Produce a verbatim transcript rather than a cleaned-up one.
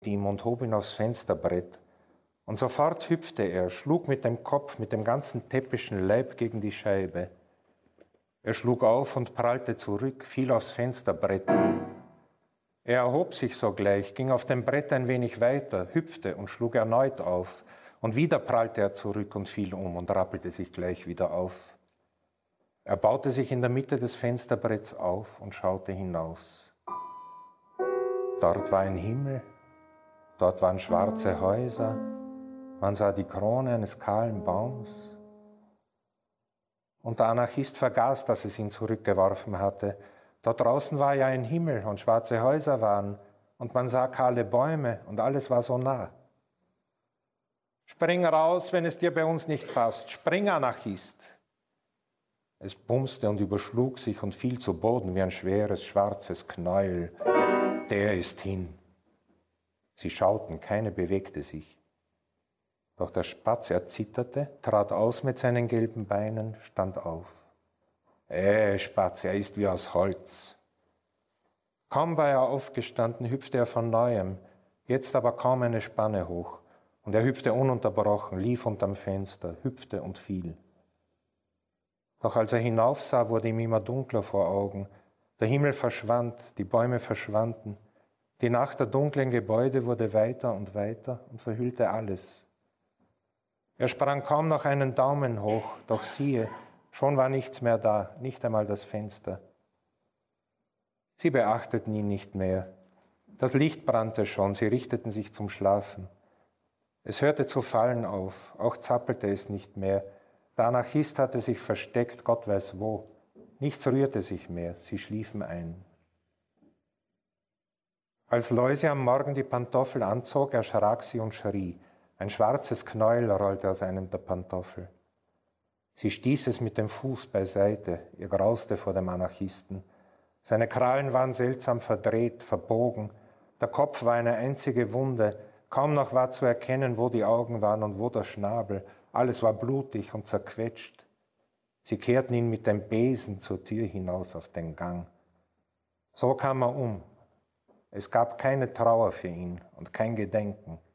ihm und hob ihn aufs Fensterbrett. Und sofort hüpfte er, schlug mit dem Kopf, mit dem ganzen täppischen Leib gegen die Scheibe. Er schlug auf und prallte zurück, fiel aufs Fensterbrett. Er erhob sich sogleich, ging auf dem Brett ein wenig weiter, hüpfte und schlug erneut auf. Und wieder prallte er zurück und fiel um und rappelte sich gleich wieder auf. Er baute sich in der Mitte des Fensterbretts auf und schaute hinaus. Dort war ein Himmel, dort waren schwarze Häuser, man sah die Krone eines kahlen Baums. Und der Anarchist vergaß, dass es ihn zurückgeworfen hatte. Dort draußen war ja ein Himmel und schwarze Häuser waren und man sah kahle Bäume und alles war so nah. Spring raus, wenn es dir bei uns nicht passt. Spring, Anarchist! Es bumste und überschlug sich und fiel zu Boden wie ein schweres, schwarzes Knäuel. Der ist hin. Sie schauten, keine bewegte sich. Doch der Spatz erzitterte, trat aus mit seinen gelben Beinen, stand auf. Äh, Spatz, er ist wie aus Holz. Kaum war er aufgestanden, hüpfte er von Neuem, jetzt aber kaum eine Spanne hoch. Und er hüpfte ununterbrochen, lief unterm Fenster, hüpfte und fiel. Doch als er hinaufsah, wurde ihm immer dunkler vor Augen. Der Himmel verschwand, die Bäume verschwanden. Die Nacht der dunklen Gebäude wurde weiter und weiter und verhüllte alles. Er sprang kaum noch einen Daumen hoch, doch siehe, schon war nichts mehr da, nicht einmal das Fenster. Sie beachteten ihn nicht mehr. Das Licht brannte schon, sie richteten sich zum Schlafen. Es hörte zu fallen auf, auch zappelte es nicht mehr. Der Anarchist hatte sich versteckt, Gott weiß wo. Nichts rührte sich mehr, sie schliefen ein. Als Loise am Morgen die Pantoffel anzog, erschrak sie und schrie. Ein schwarzes Knäuel rollte aus einem der Pantoffel. Sie stieß es mit dem Fuß beiseite, ihr grauste vor dem Anarchisten. Seine Krallen waren seltsam verdreht, verbogen. Der Kopf war eine einzige Wunde. Kaum noch war zu erkennen, wo die Augen waren und wo der Schnabel. Alles war blutig und zerquetscht. Sie kehrten ihn mit dem Besen zur Tür hinaus auf den Gang. So kam er um. Es gab keine Trauer für ihn und kein Gedenken.